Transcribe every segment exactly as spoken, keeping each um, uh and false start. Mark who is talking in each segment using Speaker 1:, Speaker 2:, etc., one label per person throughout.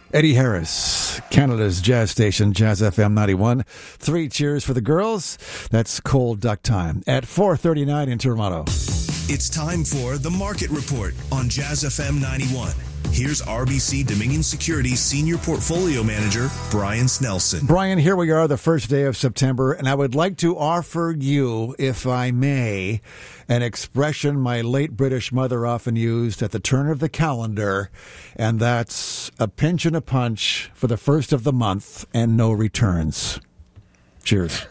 Speaker 1: Eddie Harris, Canada's jazz station, Jazz F M ninety-one. Three cheers for the girls. That's Cold Duck Time at four thirty-nine in Toronto.
Speaker 2: It's time for The Market Report on Jazz F M ninety-one. Here's R B C Dominion Securities Senior Portfolio Manager, Brian Snelson.
Speaker 1: Brian, here we are, the first day of September, and I would like to offer you, if I may, an expression my late British mother often used at the turn of the calendar, and that's a pinch and a punch for the first of the month and no returns. Cheers.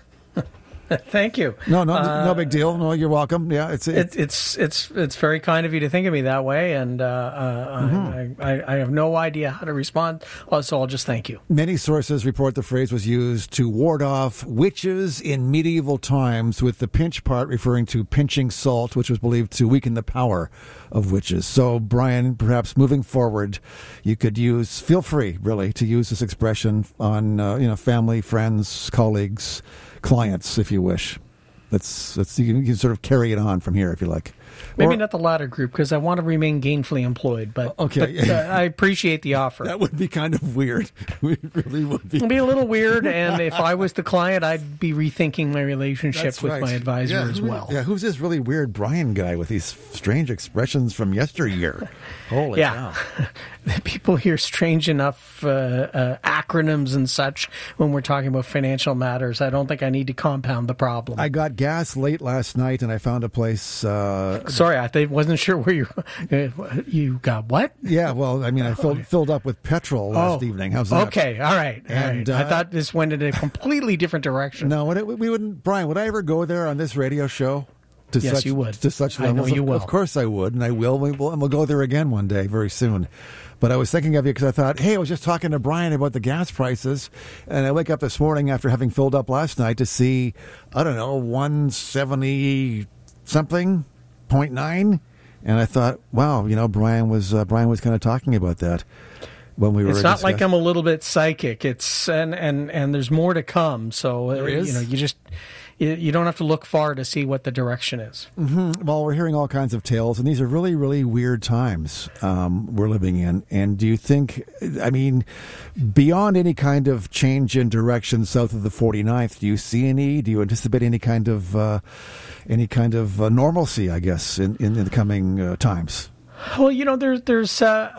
Speaker 3: Thank you.
Speaker 1: No, no,
Speaker 3: uh,
Speaker 1: no big deal. No, you're welcome. Yeah, it's
Speaker 3: it's it's it's it's very kind of you to think of me that way, and uh, uh, mm-hmm. I, I I have no idea how to respond, so I'll just thank you.
Speaker 1: Many sources report the phrase was used to ward off witches in medieval times, with the pinch part referring to pinching salt, which was believed to weaken the power of witches. So, Brian, perhaps moving forward, you could use feel free, really, to use this expression on uh, you know family, friends, colleagues, clients, if you wish. Let's let's you can sort of carry it on from here if you like.
Speaker 3: Maybe
Speaker 1: or,
Speaker 3: not the latter group, because I want to remain gainfully employed. But
Speaker 1: okay,
Speaker 3: but, uh, I appreciate the offer.
Speaker 1: That would be kind of weird. It really would be.
Speaker 3: It'd be a little weird, and if I was the client, I'd be rethinking my relationship
Speaker 1: That's
Speaker 3: with
Speaker 1: right.
Speaker 3: my advisor
Speaker 1: yeah,
Speaker 3: as
Speaker 1: who,
Speaker 3: well.
Speaker 1: Yeah, who's this really weird Brian guy with these strange expressions from yesteryear? Holy
Speaker 3: yeah.
Speaker 1: cow.
Speaker 3: People hear strange enough uh, uh, acronyms and such when we're talking about financial matters. I don't think I need to compound the problem.
Speaker 1: I got gas late last night, and I found a place. Uh,
Speaker 3: Sorry, I th- wasn't sure where you uh, you got what?
Speaker 1: Yeah, well, I mean, I filled filled up with petrol last
Speaker 3: oh,
Speaker 1: evening. How's that?
Speaker 3: Okay, all right. All
Speaker 1: and,
Speaker 3: right.
Speaker 1: Uh,
Speaker 3: I thought this went in a completely different direction.
Speaker 1: No, would it, we wouldn't. Brian, would I ever go there on this radio show? To
Speaker 3: yes,
Speaker 1: such,
Speaker 3: you would.
Speaker 1: To such
Speaker 3: I
Speaker 1: levels,
Speaker 3: know you
Speaker 1: of,
Speaker 3: will.
Speaker 1: Of course, I would, and I will. We will, and we'll go there again one day, very soon. But I was thinking of you because I thought, hey, I was just talking to Brian about the gas prices, and I wake up this morning after having filled up last night to see, I don't know, one seventy something, point nine, and I thought, wow, you know, Brian was uh, Brian was kind of talking about that when we were.
Speaker 3: It's not
Speaker 1: discussing.
Speaker 3: like I'm a little bit psychic. It's and and and there's more to come. So
Speaker 1: There
Speaker 3: uh,
Speaker 1: is?
Speaker 3: you know, you just. You don't have to look far to see what the direction is.
Speaker 1: Mm-hmm. Well, we're hearing all kinds of tales, and these are really, really weird times um, we're living in. And do you think, I mean, beyond any kind of change in direction south of the forty-ninth, do you see any, do you anticipate any kind of uh, any kind of uh, normalcy, I guess, in, in, in the coming uh, times?
Speaker 3: Well, you know, there, there's uh,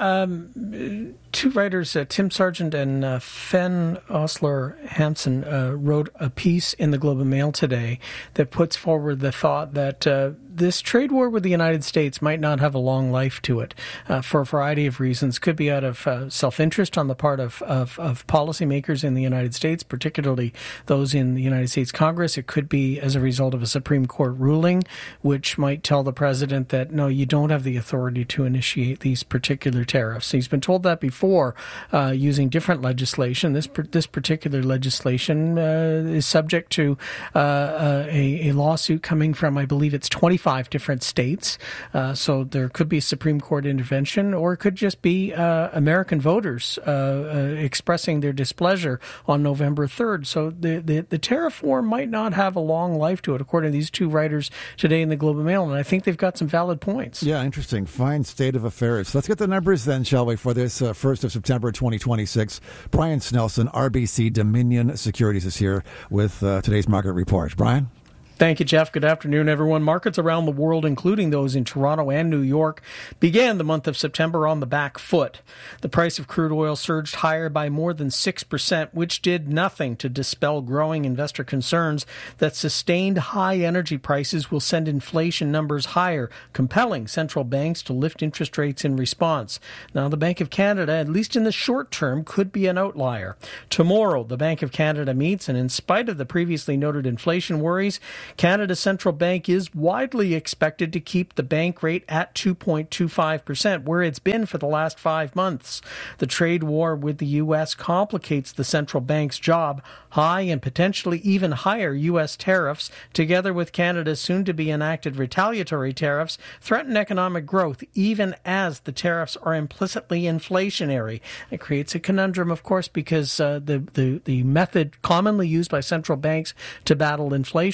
Speaker 3: um, two writers, uh, Tim Sargent and uh, Fen Osler Hansen, uh, wrote a piece in the Globe and Mail today that puts forward the thought that uh, this trade war with the United States might not have a long life to it uh, for a variety of reasons. Could be out of uh, self-interest on the part of, of, of policymakers in the United States, particularly those in the United States Congress. It could be as a result of a Supreme Court ruling, which might tell the president that, no, you don't have the authority to initiate these particular tariffs. He's been told that before uh, using different legislation. This this particular legislation uh, is subject to uh, uh, a, a lawsuit coming from, I believe it's twenty-five different states. Uh, so there could be Supreme Court intervention, or it could just be uh, American voters uh, uh, expressing their displeasure on November third. So the, the, the tariff war might not have a long life to it, according to these two writers today in the Globe and Mail. And I think they've got some valid points.
Speaker 1: Yeah, interesting. Fine state of affairs. Let's get the numbers then, shall we, for this uh, first of September twenty twenty-six. Brian Snelson, R B C Dominion Securities, is here with uh, today's market report. Brian?
Speaker 3: Thank you, Jeff. Good afternoon, everyone. Markets around the world, including those in Toronto and New York, began the month of September on the back foot. The price of crude oil surged higher by more than six percent, which did nothing to dispel growing investor concerns that sustained high energy prices will send inflation numbers higher, compelling central banks to lift interest rates in response. Now, the Bank of Canada, at least in the short term, could be an outlier. Tomorrow, the Bank of Canada meets, and in spite of the previously noted inflation worries, Canada's central bank is widely expected to keep the bank rate at two point two five percent, where it's been for the last five months. The trade war with the U S complicates the central bank's job. High and potentially even higher U S tariffs, together with Canada's soon-to-be enacted retaliatory tariffs, threaten economic growth, even as the tariffs are implicitly inflationary. It creates a conundrum, of course, because uh, the, the, the method commonly used by central banks to battle inflation is you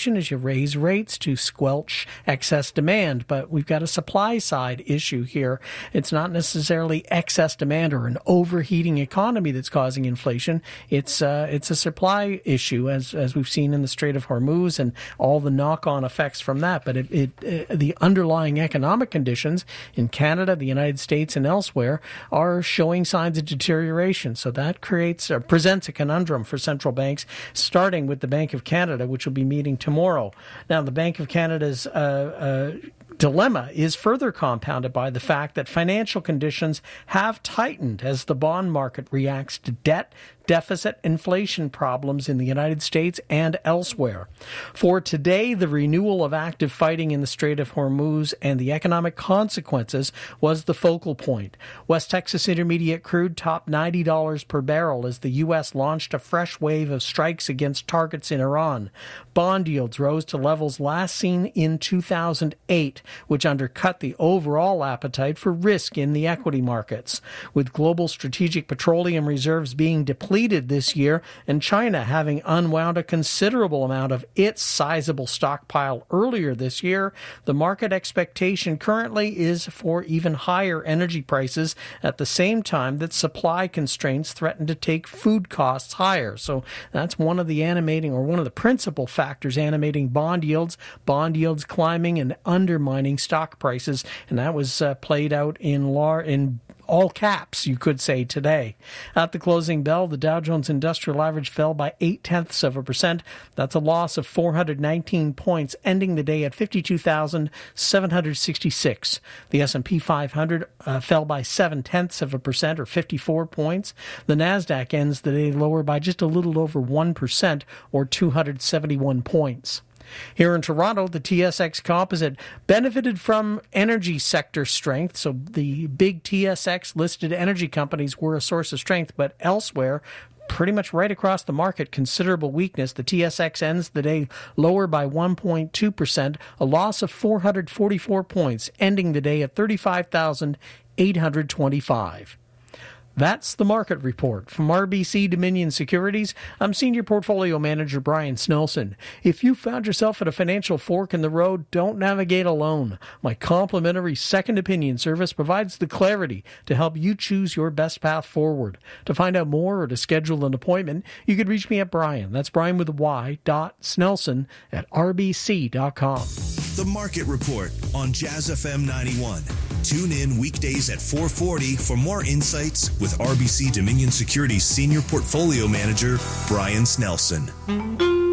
Speaker 3: raise rates to squelch excess demand. But we've got a supply side issue here. It's not necessarily excess demand or an overheating economy that's causing inflation. It's uh, it's a supply issue, as as we've seen in the Strait of Hormuz and all the knock-on effects from that. But it, it uh, the underlying economic conditions in Canada, the United States, and elsewhere are showing signs of deterioration. So that creates or presents a conundrum for central banks, starting with the Bank of Canada, which will be meeting tomorrow. Now, the Bank of Canada's uh, uh, dilemma is further compounded by the fact that financial conditions have tightened as the bond market reacts to debt, deficit, inflation problems in the United States and elsewhere. For today, the renewal of active fighting in the Strait of Hormuz and the economic consequences was the focal point. West Texas Intermediate crude topped ninety dollars per barrel as the U S launched a fresh wave of strikes against targets in Iran. Bond yields rose to levels last seen in two thousand eight, which undercut the overall appetite for risk in the equity markets. With global strategic petroleum reserves being depleted this year and China having unwound a considerable amount of its sizable stockpile earlier this year, the market expectation currently is for even higher energy prices at the same time that supply constraints threaten to take food costs higher. So that's one of the animating or one of the principal factors animating bond yields, bond yields climbing and undermining stock prices, and that was uh, played out in lar- in all caps, you could say, today. At the closing bell, the Dow Jones Industrial Average fell by eight tenths of a percent. That's a loss of four hundred nineteen points, ending the day at fifty-two thousand seven hundred sixty-six. The S and P five hundred uh, fell by seven tenths of a percent, or fifty-four points. The Nasdaq ends the day lower by just a little over one percent, or two hundred seventy-one points. Here in Toronto, the T S X Composite benefited from energy sector strength, so the big T S X-listed energy companies were a source of strength, but elsewhere, pretty much right across the market, considerable weakness. The T S X ends the day lower by one point two percent, a loss of four hundred forty-four points, ending the day at thirty-five thousand eight hundred twenty-five. That's the market report. From R B C Dominion Securities, I'm Senior Portfolio Manager Brian Snelson. If you found yourself at a financial fork in the road, don't navigate alone. My complimentary second opinion service provides the clarity to help you choose your best path forward. To find out more or to schedule an appointment, you could reach me at Brian. That's Brian with a Y, dot Snelson at R B C dot com.
Speaker 2: The Market Report on Jazz F M ninety-one. Tune in weekdays at four forty for more insights with R B C Dominion Securities Senior Portfolio Manager Brian Snelson.